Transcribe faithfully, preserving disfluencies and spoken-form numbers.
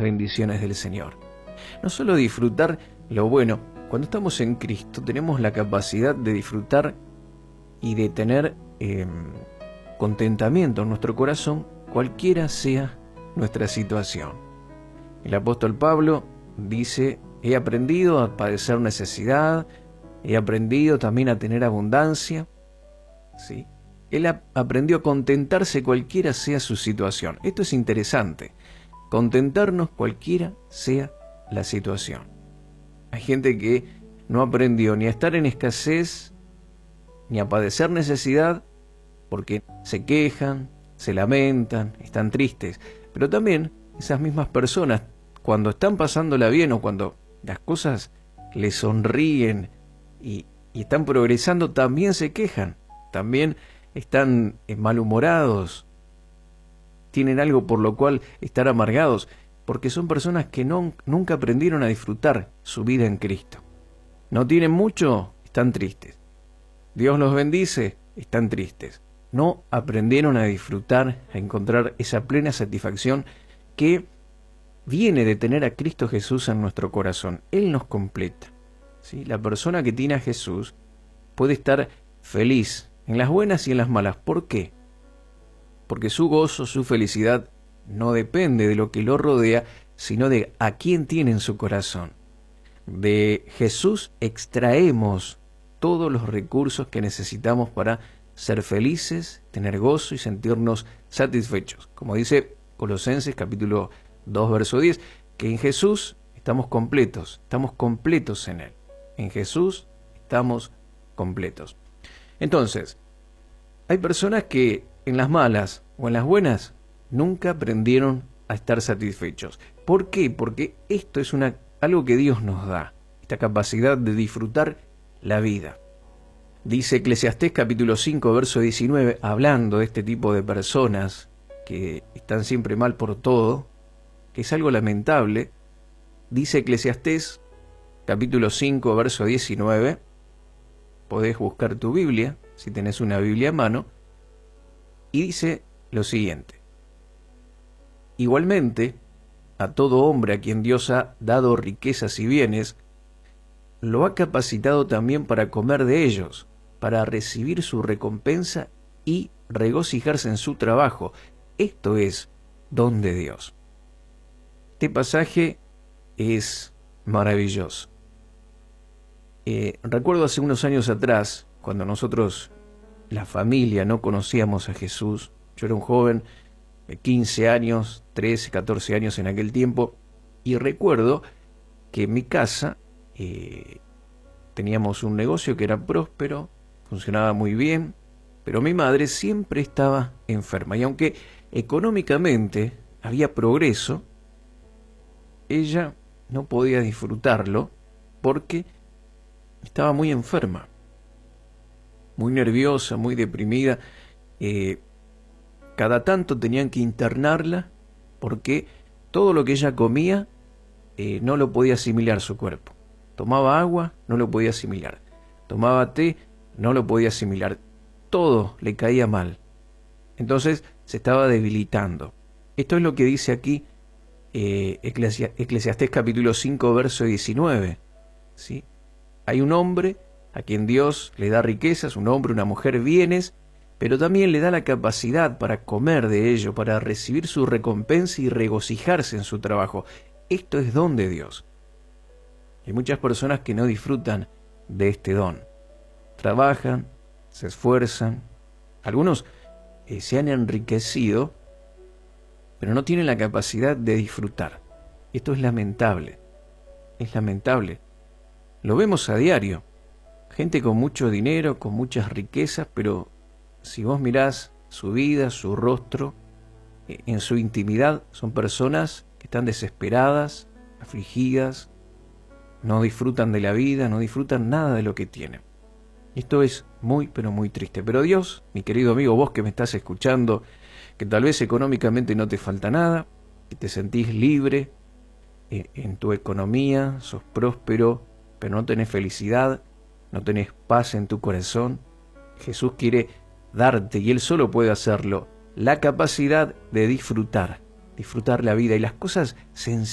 bendiciones del Señor. No solo disfrutar lo bueno, cuando estamos en Cristo tenemos la capacidad de disfrutar y de tener eh, contentamiento en nuestro corazón, cualquiera sea nuestra situación. El apóstol Pablo dice: he aprendido a padecer necesidad, he aprendido también a tener abundancia. ¿Sí? Él a- aprendió a contentarse cualquiera sea su situación. Esto es interesante, contentarnos cualquiera sea la situación. Hay gente que no aprendió ni a estar en escasez, ni a padecer necesidad, porque se quejan, se lamentan, están tristes. Pero también esas mismas personas, cuando están pasándola bien o cuando las cosas les sonríen y, y están progresando, también se quejan, también están malhumorados, tienen algo por lo cual estar amargados, porque son personas que no, nunca aprendieron a disfrutar su vida en Cristo. No tienen mucho, están tristes. Dios los bendice, están tristes. No aprendieron a disfrutar, a encontrar esa plena satisfacción que viene de tener a Cristo Jesús en nuestro corazón. Él nos completa. ¿Sí? La persona que tiene a Jesús puede estar feliz en las buenas y en las malas. ¿Por qué? Porque su gozo, su felicidad no depende de lo que lo rodea, sino de a quién tiene en su corazón. De Jesús extraemos todos los recursos que necesitamos para ser felices, tener gozo y sentirnos satisfechos. Como dice Colosenses capítulo dos, verso diez, que en Jesús estamos completos, estamos completos en Él. En Jesús estamos completos. Entonces, hay personas que en las malas o en las buenas nunca aprendieron a estar satisfechos. ¿Por qué? Porque esto es una, algo que Dios nos da, esta capacidad de disfrutar la vida. Dice Eclesiastés capítulo cinco, verso diecinueve, hablando de este tipo de personas que están siempre mal por todo, que es algo lamentable. Dice Eclesiastés capítulo cinco, verso diecinueve, podés buscar tu Biblia, si tenés una Biblia a mano, y dice lo siguiente: igualmente, a todo hombre a quien Dios ha dado riquezas y bienes, lo ha capacitado también para comer de ellos, para recibir su recompensa y regocijarse en su trabajo. Esto es don de Dios. Este pasaje es maravilloso. Eh, recuerdo hace unos años atrás, cuando nosotros, la familia, no conocíamos a Jesús. Yo era un joven de quince años, trece, catorce años en aquel tiempo, y recuerdo que en mi casa eh, teníamos un negocio que era próspero, funcionaba muy bien, pero mi madre siempre estaba enferma, y aunque económicamente había progreso, ella no podía disfrutarlo porque estaba muy enferma, muy nerviosa, muy deprimida. Eh, cada tanto tenían que internarla porque todo lo que ella comía eh, no lo podía asimilar su cuerpo. Tomaba agua, no lo podía asimilar. Tomaba té, no lo podía asimilar. Todo le caía mal. Entonces se estaba debilitando. Esto es lo que dice aquí eh, Eclesi- Eclesiastés capítulo cinco, verso diecinueve. ¿Sí? Hay un hombre a quien Dios le da riquezas, un hombre, una mujer, bienes, pero también le da la capacidad para comer de ello, para recibir su recompensa y regocijarse en su trabajo. Esto es don de Dios. Hay muchas personas que no disfrutan de este don. Trabajan, se esfuerzan, algunos eh, se han enriquecido, pero no tienen la capacidad de disfrutar. Esto es lamentable, es lamentable. Lo vemos a diario. Gente con mucho dinero, con muchas riquezas, pero si vos mirás su vida, su rostro, en su intimidad, son personas que están desesperadas, afligidas, no disfrutan de la vida, no disfrutan nada de lo que tienen. Esto es muy, pero muy triste. Pero Dios, mi querido amigo, vos que me estás escuchando, que tal vez económicamente no te falta nada, que te sentís libre en tu economía, sos próspero, pero no tenés felicidad, no tenés paz en tu corazón, Jesús quiere darte, y Él solo puede hacerlo, la capacidad de disfrutar, disfrutar la vida y las cosas sencillas